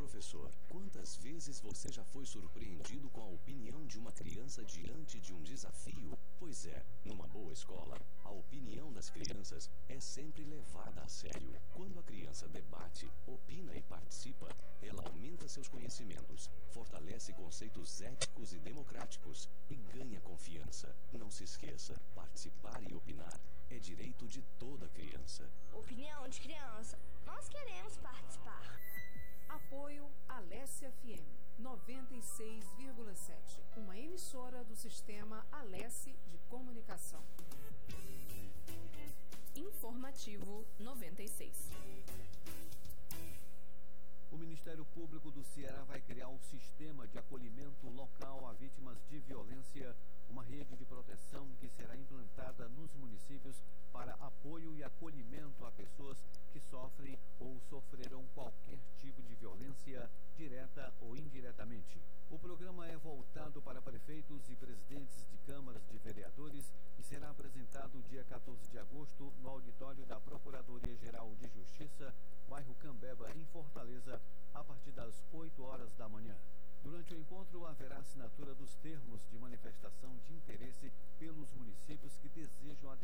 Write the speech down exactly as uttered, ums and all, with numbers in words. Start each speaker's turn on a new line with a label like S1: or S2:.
S1: professor, quantas vezes você já foi surpreendido com a opinião de uma criança diante de um desafio? Pois é, numa boa escola, a opinião das crianças é sempre levada a sério. Quando a criança debate, opina e participa, ela aumenta seus conhecimentos, fortalece conceitos éticos e democráticos e ganha confiança. Não se esqueça, participar e opinar é direito de toda criança.
S2: Opinião de criança. Nós queremos participar.
S3: Apoio Alesse F M noventa e seis vírgula sete, uma emissora do sistema Alesse de comunicação.
S4: Informativo noventa e seis.
S5: O Ministério Público do Ceará vai criar um sistema de acolhimento local a vítimas de violência, uma rede de proteção que será implantada nos municípios para apoio e acolhimento a pessoas que sofrem ou sofrerão qualquer tipo de violência, direta ou indiretamente. O programa é voltado para prefeitos e presidentes de câmaras de vereadores e será apresentado dia quatorze de agosto no auditório da Procuradoria-Geral de Justiça, bairro Cambeba, em Fortaleza, a partir das oito horas da manhã. Durante o encontro, haverá assinatura dos termos de manifestação de interesse pelos municípios que desejam